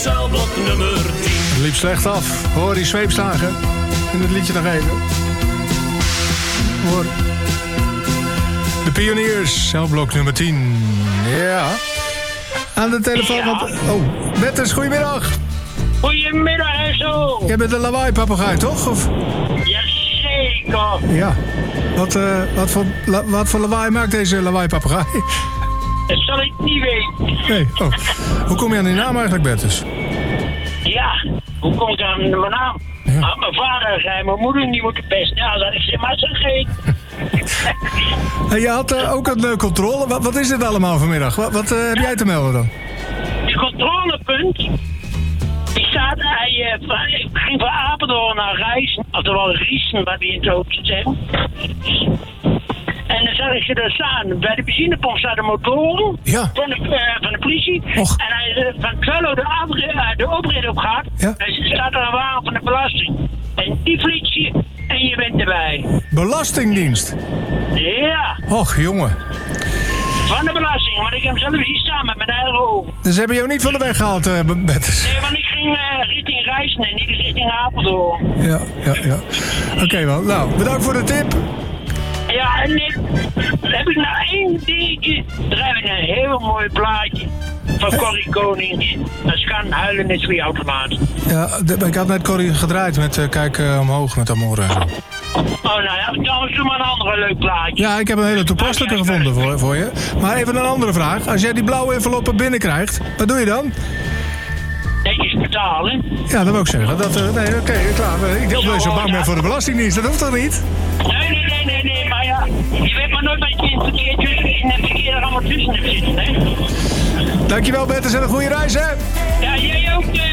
Celblok nummer 10. Het liep slecht af. Hoor die zweepslagen in het liedje nog even. Hoor. De Pioniers, celblok nummer 10. Ja. Aan de telefoon. Ja. Oh, Bertus, goedemiddag. Goedemiddag en zo. Jij bent een lawaai-papegaai, toch? Of? Jazeker. Ja. Wat voor lawaai maakt deze lawaai-papegaai? Dat zal ik niet weten. Nee. Oh. Hoe kom je aan die naam eigenlijk, Bertus? Ja, hoe kom ik aan mijn naam? Ja. Had mijn vader zei, mijn moeder niet moeten pesten. Ja, dat ik zeg maar zo gegeten. En je had ook een controle. Wat is dit allemaal vanmiddag? Wat heb jij te melden dan? Het controlepunt. Ik ging van Apeldoorn naar Rijssen. Oftewel Riesen, wat die in het hoofd zeggen. En dan zag ik ze daar staan. Bij de benzinepomp zaten motoren Ja. van de politie. Och. En hij van Twello de oprit op gaat. Ja. En staat er een wagen van de belasting. En die flits je en je bent erbij. Belastingdienst. Ja, Och, jongen. van de belasting. Want ik heb hem zelf hier staan met mijn eigen ogen. Dus hebben jou niet van de weg gehaald, Bertus? Nee, want ik ging richting Rijssen en niet richting Apeldoorn. Ja. Oké, wel. Nou, bedankt voor de tip. Ja, en heb ik nou één dingetje. Daar heb ik een heel mooi plaatje van Corrie Koningin. Dat kan huilen met twee automaat. Ja, ik had net Corrie gedraaid met Kijk omhoog met Amore. Oh, nou ja, dan doe maar een ander leuk plaatje. Ja, ik heb een hele toepasselijke gevonden voor je. Maar even een andere vraag. Als jij die blauwe enveloppen binnenkrijgt, wat doe je dan? Netjes betalen. Ja, dat wil ik zeggen. Nee, oké, klaar. Ik ben zo bang ben voor de Belastingdienst. Dat hoeft toch niet? Nee, maar ja, je weet maar nooit wat je in het verkeer er allemaal tussen hebt zitten, hè? Dankjewel, Bertus, en een goede reis, hè? Ja, jij ook,